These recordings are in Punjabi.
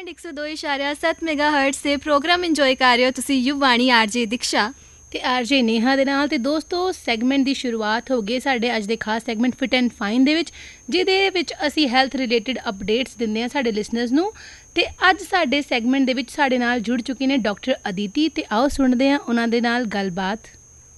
102.7 मेगाहर्ट्ज से प्रोग्राम इंजॉय कर रहे हो तुसी युवाणी आरजे दीक्षा ਤੇ ਆਰਜੇ ਨੇਹਾ ਦੇ ਨਾਲ। ਤੇ ਦੋਸਤੋ ਸੈਗਮੈਂਟ ਦੀ ਸ਼ੁਰੂਆਤ ਹੋ ਗਈ ਸਾਡੇ ਅੱਜ ਦੇ ਖਾਸ ਸੈਗਮੈਂਟ ਫਿਟ ਐਂਡ ਫਾਈਨ ਦੇ ਵਿੱਚ, ਜਿਹਦੇ ਵਿੱਚ ਅਸੀਂ ਹੈਲਥ ਰਿਲੇਟਡ ਅਪਡੇਟਸ ਦਿੰਦੇ ਹਾਂ ਸਾਡੇ ਲਿਸਨਰਸ ਨੂੰ। ਤੇ ਅੱਜ ਸਾਡੇ ਸੈਗਮੈਂਟ ਦੇ ਵਿੱਚ ਸਾਡੇ ਨਾਲ ਜੁੜ ਚੁੱਕੇ ਨੇ ਡਾਕਟਰ ਅਦਿਤੀ, ਤੇ ਆਓ ਸੁਣਦੇ ਹਾਂ ਉਹਨਾਂ ਦੇ ਨਾਲ ਗੱਲਬਾਤ।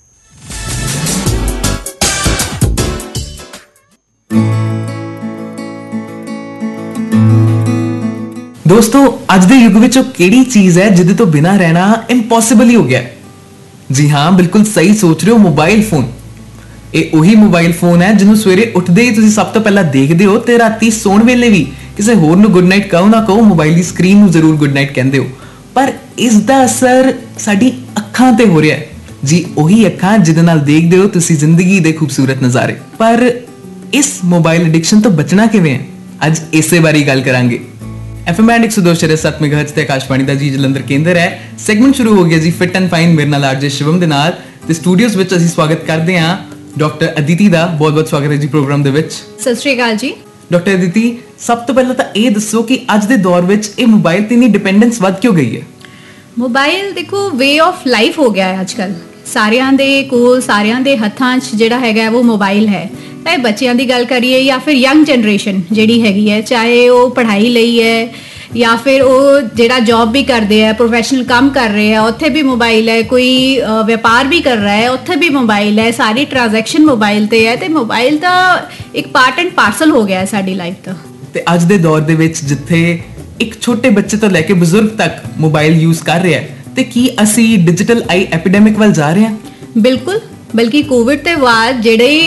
ਦੋਸਤੋ ਅੱਜ ਦੇ ਯੁੱਗ ਵਿੱਚ ਉਹ ਕਿਹੜੀ ਚੀਜ਼ ਹੈ ਜਿਹਦੇ ਤੋਂ ਬਿਨਾਂ ਰਹਿਣਾ ਇੰਪੋਸੀਬਲ ਹੀ ਹੋ ਗਿਆ? ਜੀ ਹਾਂ, ਬਿਲਕੁਲ ਸਹੀ ਸੋਚ ਰਹੇ ਹੋ, ਮੋਬਾਈਲ ਫੋਨ। ਇਹ ਉਹੀ ਮੋਬਾਈਲ ਫੋਨ ਹੈ ਜਿਹਨੂੰ ਸਵੇਰੇ ਉੱਠਦੇ ਹੀ ਤੁਸੀਂ ਸਭ ਤੋਂ ਪਹਿਲਾਂ ਦੇਖਦੇ ਹੋ ਤੇ ਰਾਤੀ ਸੌਣ ਵੇਲੇ ਵੀ ਕਿਸੇ ਹੋਰ ਨੂੰ ਗੁੱਡ ਨਾਈਟ ਕਹੋ ਨਾ ਕਹੋ, ਮੋਬਾਈਲ ਦੀ ਸਕਰੀਨ ਨੂੰ ਜ਼ਰੂਰ ਗੁੱਡ ਨਾਈਟ ਕਹਿੰਦੇ ਹੋ। ਪਰ ਇਸ ਦਾ ਅਸਰ ਸਾਡੀ ਅੱਖਾਂ ਤੇ ਹੋ ਰਿਹਾ ਹੈ। ਜੀ ਉਹੀ ਅੱਖਾਂ ਜਿਹਦੇ ਨਾਲ ਦੇਖਦੇ ਹੋ ਤੁਸੀਂ ਜ਼ਿੰਦਗੀ ਦੇ ਖੂਬਸੂਰਤ ਨਜ਼ਾਰੇ। ਪਰ ਇਸ ਮੋਬਾਈਲ ਐਡਿਕਸ਼ਨ ਤੋਂ ਬਚਣਾ ਕਿਵੇਂ ਹੈ? ਅੱਜ ਇਸੇ ਬਾਰੇ ਗੱਲ ਕਰਾਂਗੇ। FM 102.7 मेगाहर्ट्ज ਤੇ ਆਕਾਸ਼ਵਾਣੀ ਦਾ ਜੀ ਜਲੰਧਰ ਕੇਂਦਰ ਹੈ। ਸੈਗਮੈਂਟ ਸ਼ੁਰੂ ਹੋ ਗਿਆ ਜੀ ਫਿਟ ਐਂਡ ਫਾਈਨ ਮੇਰੇ ਨਾਲ ਆਰਜੇ ਸ਼ਿਵਮ ਦੇ ਨਾਲ। ਤੇ ਸਟੂਡੀਓਜ਼ ਵਿੱਚ ਅਸੀਂ ਸਵਾਗਤ ਕਰਦੇ ਹਾਂ ਡਾਕਟਰ ਅਦਿਤੀ ਦਾ। ਬਹੁਤ ਬਹੁਤ ਸਵਾਗਤ ਹੈ ਜੀ ਪ੍ਰੋਗਰਾਮ ਦੇ ਵਿੱਚ। ਸਤਿ ਸ਼੍ਰੀ ਅਕਾਲ ਜੀ ਡਾਕਟਰ ਅਦਿਤੀ, ਸਭ ਤੋਂ ਪਹਿਲਾਂ ਤਾਂ ਇਹ ਦੱਸੋ ਕਿ ਅੱਜ ਦੇ ਦੌਰ ਵਿੱਚ ਇਹ ਮੋਬਾਈਲ ਤੇ ਇੰਨੀ ਡਿਪੈਂਡੈਂਸ ਵੱਧ ਕਿਉਂ ਗਈ ਹੈ? ਮੋਬਾਈਲ ਦੇਖੋ ਵੇ ਆਫ ਲਾਈਫ ਹੋ ਗਿਆ ਹੈ ਅੱਜ ਕੱਲ੍ਹ। ਸਾਰਿਆਂ ਦੇ ਕੋਲ, ਸਾਰਿਆਂ ਦੇ ਹੱਥਾਂ 'ਚ ਜਿਹੜਾ ਹੈਗਾ ਉਹ ਮੋਬਾਈਲ ਹੈ। ਚਾਹੇ ਬੱਚਿਆਂ ਦੀ ਗੱਲ ਕਰੀਏ ਜਾਂ ਫਿਰ ਯੰਗ ਜਨਰੇਸ਼ਨ ਜਿਹੜੀ ਹੈਗੀ ਹੈ, ਚਾਹੇ ਉਹ ਪੜ੍ਹਾਈ ਲਈ ਹੈ ਜਾਂ ਫਿਰ ਉਹ ਜਿਹੜਾ ਜੌਬ ਵੀ ਕਰਦੇ ਆ, ਪ੍ਰੋਫੈਸ਼ਨਲ ਕੰਮ ਕਰ ਰਹੇ ਆ, ਉੱਥੇ ਵੀ ਮੋਬਾਈਲ ਹੈ। ਕੋਈ ਵਪਾਰ ਵੀ ਕਰ ਰਿਹਾ ਹੈ, ਉੱਥੇ ਵੀ ਮੋਬਾਈਲ ਹੈ। ਸਾਰੀ ਟ੍ਰਾਂਜੈਕਸ਼ਨ ਮੋਬਾਈਲ ਤੇ ਹੈ। ਤੇ ਮੋਬਾਈਲ ਤਾਂ ਇੱਕ ਪਾਰਟ ਐਂਡ ਪਾਰਸਲ ਹੋ ਗਿਆ ਹੈ ਸਾਡੀ ਲਾਈਫ ਦਾ। ਤੇ ਅੱਜ ਦੇ ਦੌਰ ਦੇ ਵਿੱਚ ਜਿੱਥੇ ਇੱਕ ਛੋਟੇ ਬੱਚੇ ਤੋਂ ਲੈ ਕੇ ਬਜ਼ੁਰਗ ਤੱਕ ਮੋਬਾਈਲ ਯੂਜ਼ ਕਰ ਰਿਹਾ ਹੈ, ਤੇ ਕੀ ਅਸੀਂ ਡਿਜੀਟਲ ਆਈ ਐਪੀਡੈਮਿਕ ਵੱਲ ਜਾ ਰਹੇ ਹਾਂ? ਬਿਲਕੁਲ, ਬਲਕਿ ਕੋਵਿਡ ਤੋਂ ਬਾਅਦ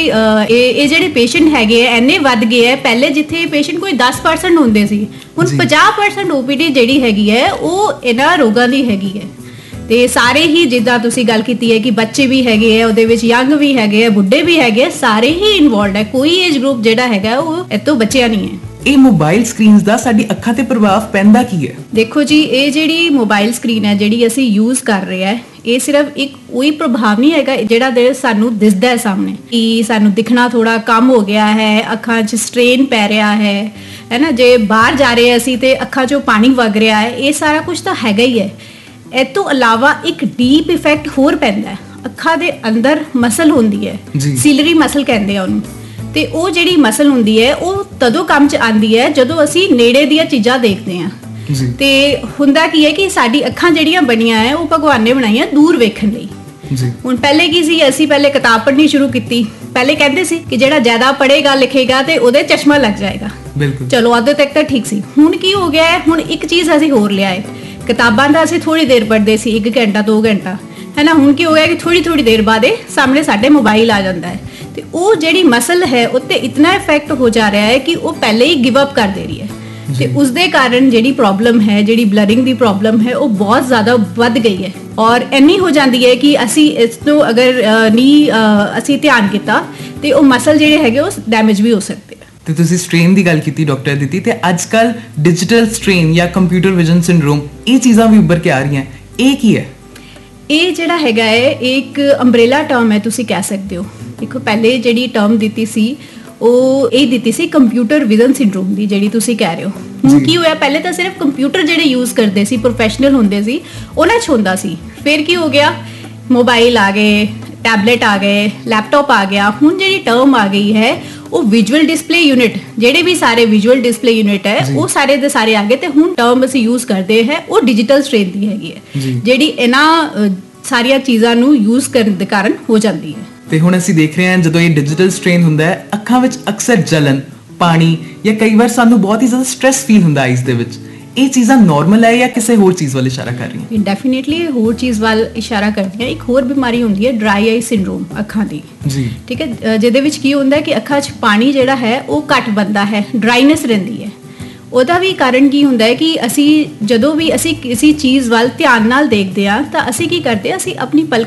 ਜਿਹੜੇ ਪੇਸ਼ੈਂਟ ਹੈਗੇ ਆ ਇੰਨੇ ਵੱਧ ਗਏ ਹੈ। ਪਹਿਲੇ ਜਿੱਥੇ ਪੇਸ਼ੈਂਟ ਕੋਈ 10% ਹੁੰਦੇ ਸੀ, ਹੁਣ 50% OPD ਜਿਹੜੀ ਹੈਗੀ ਹੈ ਉਹ ਇਹਨਾਂ ਰੋਗਾਂ ਦੀ ਹੈਗੀ ਹੈ। ਤੇ ਸਾਰੇ ਹੀ, ਜਿੱਦਾਂ ਤੁਸੀਂ ਗੱਲ ਕੀਤੀ ਹੈ ਕਿ ਬੱਚੇ ਵੀ ਹੈਗੇ ਆ, ਉਹਦੇ ਵਿੱਚ ਯੰਗ ਵੀ ਹੈਗੇ ਆ, ਬੁੱਢੇ ਵੀ ਹੈਗੇ ਆ, ਸਾਰੇ ਹੀ ਇਨਵੋਲਡ ਹੈ। ਕੋਈ ਏਜ ਗਰੁੱਪ ਜਿਹੜਾ ਹੈਗਾ ਉਹ ਇਹ ਤੋਂ ਬਚਿਆ ਨਹੀਂ ਹੈ। ਇਹ ਮੋਬਾਈਲ ਸਕਰੀਨਸ ਦਾ ਸਾਡੀ ਅੱਖਾਂ ਤੇ ਪ੍ਰਭਾਵ ਪੈਂਦਾ ਕੀ ਹੈ? ਦੇਖੋ ਜੀ, ਇਹ ਜਿਹੜੀ ਮੋਬਾਈਲ ਸਕਰੀਨ ਹੈ ਜਿਹੜੀ ਅਸੀਂ ਯੂਜ਼ ਕਰ ਰਹੇ ਹੈ, ਇਹ ਸਿਰਫ ਇੱਕ ਉਹੀ ਪ੍ਰਭਾਵ ਨਹੀਂ ਹੈਗਾ ਜਿਹੜਾ ਸਾਨੂੰ ਦਿਸਦਾ ਹੈ ਸਾਹਮਣੇ, ਕਿ ਸਾਨੂੰ ਦਿਖਣਾ ਥੋੜਾ ਕਮ ਹੋ ਗਿਆ ਹੈ, ਅੱਖਾਂ 'ਚ ਸਟ੍ਰੇਨ ਪੈ ਰਿਹਾ ਹੈ ਨਾ। ਜੇ ਬਾਹਰ ਜਾ ਰਹੇ ਅਸੀਂ ਤੇ ਅੱਖਾਂ 'ਚੋਂ ਪਾਣੀ ਵਗ ਰਿਹਾ ਹੈ, ਇਹ ਸਾਰਾ ਕੁਝ ਤਾਂ ਹੈਗਾ ਹੀ ਹੈ। ਇਹ ਤੋਂ ਇਲਾਵਾ ਇੱਕ ਡੀਪ ਇਫੈਕਟ ਹੋਰ ਪੈਂਦਾ ਹੈ। ਅੱਖਾਂ ਦੇ ਅੰਦਰ ਮਸਲ ਹੁੰਦੀ ਹੈ, ਸਿਲਰੀ ਮਸਲ ਕਹਿੰਦੇ ਆ ਉਹਨੂੰ। ਤੇ ਉਹ ਜਿਹੜੀ ਮਸਲ ਹੁੰਦੀ ਹੈ ਉਹ ਤਦੋਂ ਕੰਮ 'ਚ ਆਉਂਦੀ ਹੈ ਜਦੋਂ ਅਸੀਂ ਨੇੜੇ ਦੀਆਂ ਚੀਜ਼ਾਂ ਦੇਖਦੇ ਹਾਂ। ਤੇ ਹੁੰਦਾ ਕੀ ਹੈ ਕਿ ਸਾਡੀ ਅੱਖਾਂ ਜਿਹੜੀਆਂ ਬਣੀਆਂ ਹੈ ਉਹ ਭਗਵਾਨ ਨੇ ਬਣਾਈਆਂ ਦੂਰ ਵੇਖਣ ਲਈ। ਹੁਣ ਪਹਿਲੇ ਕੀ ਸੀ, ਅਸੀਂ ਪਹਿਲੇ ਕਿਤਾਬ ਪੜ੍ਹਨੀ ਸ਼ੁਰੂ ਕੀਤੀ। ਪਹਿਲੇ ਕਹਿੰਦੇ ਸੀ ਕਿ ਜਿਹੜਾ ਜ਼ਿਆਦਾ ਪੜ੍ਹੇਗਾ ਲਿਖੇਗਾ ਤੇ ਉਹਦੇ ਚਸ਼ਮਾ ਲੱਗ ਜਾਏਗਾ। ਚਲੋ ਅੱਧੇ ਤੱਕ ਤਾਂ ਠੀਕ ਸੀ। ਹੁਣ ਕੀ ਹੋ ਗਿਆ ਹੈ, ਹੁਣ ਇੱਕ ਚੀਜ਼ ਅਸੀਂ ਹੋਰ ਲਿਆਏ। ਕਿਤਾਬਾਂ ਦਾ ਅਸੀਂ ਥੋੜੀ ਦੇਰ ਪੜ੍ਹਦੇ ਸੀ, 1 ਘੰਟਾ 2 ਘੰਟਾ, ਹੈ ਨਾ। ਹੁਣ ਕੀ ਹੋ ਗਿਆ ਕਿ ਥੋੜੀ ਦੇਰ ਬਾਅਦ ਸਾਹਮਣੇ ਸਾਡੇ ਮੋਬਾਈਲ ਆ ਜਾਂਦਾ ਹੈ। ਤੇ ਉਹ ਜਿਹੜੀ ਮਸਲ ਹੈ ਉੱਤੇ ਇਤਨਾ ਇਫੈਕਟ ਹੋ ਜਾ ਰਿਹਾ ਹੈ ਕਿ ਉਹ ਪਹਿਲੇ ਹੀ ਗਿਵ ਅਪ ਕਰ ਦੇ ਰਹੀ ਹੈ। ਤੇ ਉਸਦੇ ਕਾਰਨ ਜਿਹੜੀ ਪ੍ਰੋਬਲਮ ਹੈ, ਜਿਹੜੀ ਬਲਰਿੰਗ ਦੀ ਪ੍ਰੋਬਲਮ ਹੈ, ਉਹ ਬਹੁਤ ਜ਼ਿਆਦਾ ਵੱਧ ਗਈ ਹੈ। ਔਰ ਇੰਨੀ ਹੋ ਜਾਂਦੀ ਹੈ ਕਿ ਅਸੀਂ ਇਸ ਤੋਂ ਅਗਰ ਅਸੀਂ ਧਿਆਨ ਕੀਤਾ ਤੇ ਉਹ ਮਸਲ ਜਿਹੜੇ ਹੈਗੇ ਉਹ ਡੈਮੇਜ ਵੀ ਹੋ ਸਕਦੇ ਆ। ਤੇ ਤੁਸੀਂ ਸਟ੍ਰੇਨ ਦੀ ਗੱਲ ਕੀਤੀ ਡਾਕਟਰ ਅਦਿਤੀ, ਤੇ ਅੱਜ ਕੱਲ ਡਿਜੀਟਲ ਸਟ੍ਰੇਨ ਜਾਂ ਕੰਪਿਊਟਰ ਵਿਜ਼ਨ ਸਿੰਡਰੋਮ, ਇਹ ਚੀਜ਼ਾਂ ਵੀ ਉੱਭਰ ਕੇ ਆ ਰਹੀਆਂ। ਇਹ ਕੀ ਹੈ? ਇਹ ਜਿਹੜਾ ਹੈਗਾ ਹੈ ਇੱਕ ਅੰਬ੍ਰੇਲਾ ਟਰਮ ਹੈ, ਤੁਸੀਂ ਕਹਿ ਸਕਦੇ ਹੋ। ਦੇਖੋ, ਪਹਿਲੇ ਜਿਹੜੀ ਟਰਮ ਦਿੱਤੀ ਸੀ ਉਹ ਇਹ ਦਿੱਤੀ ਸੀ ਕੰਪਿਊਟਰ ਵਿਜ਼ਨ ਸਿੰਡਰੋਮ ਦੀ, ਜਿਹੜੀ ਤੁਸੀਂ ਕਹਿ ਰਹੇ ਹੋ। ਹੁਣ ਕੀ ਹੋਇਆ, ਪਹਿਲੇ ਤਾਂ ਸਿਰਫ ਕੰਪਿਊਟਰ ਜਿਹੜੇ ਯੂਜ਼ ਕਰਦੇ ਸੀ, ਪ੍ਰੋਫੈਸ਼ਨਲ ਹੁੰਦੇ ਸੀ, ਉਹਨਾਂ 'ਚ ਹੁੰਦਾ ਸੀ। ਫਿਰ ਕੀ ਹੋ ਗਿਆ, ਮੋਬਾਈਲ ਆ ਗਏ, ਟੈਬਲੇਟ ਆ ਗਏ, ਲੈਪਟਾਪ ਆ ਗਿਆ। ਹੁਣ ਜਿਹੜੀ ਟਰਮ ਆ ਗਈ ਹੈ ਉਹ ਵਿਜ਼ੂਅਲ ਡਿਸਪਲੇ ਯੂਨਿਟ, ਜਿਹੜੇ ਵੀ ਸਾਰੇ ਵਿਜ਼ੂਅਲ ਡਿਸਪਲੇ ਯੂਨਿਟ ਹੈ ਉਹ ਸਾਰੇ ਦੇ ਸਾਰੇ ਆ ਗਏ। ਤੇ ਹੁਣ ਟਰਮ ਅਸੀਂ ਯੂਜ਼ ਕਰਦੇ ਹੈ ਉਹ ਡਿਜੀਟਲ ਸਟ੍ਰੇਨ ਦੀ ਹੈਗੀ ਹੈ, ਜਿਹੜੀ ਇਹਨਾਂ ਸਾਰੀਆਂ ਚੀਜ਼ਾਂ ਨੂੰ ਯੂਜ਼ ਕਰਨ ਦੇ ਕਾਰਨ ਹੋ ਜਾਂਦੀ ਹੈ। ਤੇ ਹੁਣ ਅਸੀਂ ਦੇਖ ਰਹੇ ਹਾਂ ਜਦੋਂ ਇਹ ਡਿਜੀਟਲ ਸਟ੍ਰੇਨ ਹੁੰਦਾ ਹੈ, ਅੱਖਾਂ ਵਿੱਚ ਅਕਸਰ ਜਲਨ, ਪਾਣੀ ਜਾਂ ਕਈ ਵਾਰ ਸਾਨੂੰ ਬਹੁਤ ਹੀ ਜ਼ਿਆਦਾ ਸਟ੍ਰੈਸ ਫੀਲ ਹੁੰਦਾ ਆਈਜ਼ ਦੇ ਵਿੱਚ। ਇਹ ਚੀਜ਼ਾਂ ਨਾਰਮਲ ਹੈ ਜਾਂ ਕਿਸੇ ਹੋਰ ਚੀਜ਼ ਵੱਲ ਇਸ਼ਾਰਾ ਕਰ ਰਹੀਆਂ? ਡੈਫੀਨੇਟਲੀ ਹੋਰ ਚੀਜ਼ ਵੱਲ ਇਸ਼ਾਰਾ ਕਰਦੀਆਂ। ਇੱਕ ਹੋਰ ਬਿਮਾਰੀ ਹੁੰਦੀ ਹੈ ਡਰਾਈ ਆਈ ਸਿੰਡਰੋਮ, ਅੱਖਾਂ ਦੀ। ਠੀਕ ਹੈ, ਜਿਹਦੇ ਵਿੱਚ ਕੀ ਹੁੰਦਾ ਕਿ ਅੱਖਾਂ 'ਚ ਪਾਣੀ ਜਿਹੜਾ ਹੈ ਉਹ ਘੱਟ ਬਣਦਾ ਹੈ, ਡਰਾਈਨੈਸ ਰਹਿੰਦੀ ਹੈ। ਉਹਦਾ ਵੀ ਕਾਰਨ ਕੀ ਹੁੰਦਾ ਹੈ ਕਿ ਜਦੋਂ ਵੀ ਅਸੀਂ ਕਿਸੇ ਚੀਜ਼ ਵੱਲ ਧਿਆਨ ਨਾਲ ਦੇਖਦੇ ਹਾਂ ਤਾਂ ਅਸੀਂ ਕੀ ਕਰਦੇ ਹਾਂ, ਅਸੀਂ ਆਪਣੀ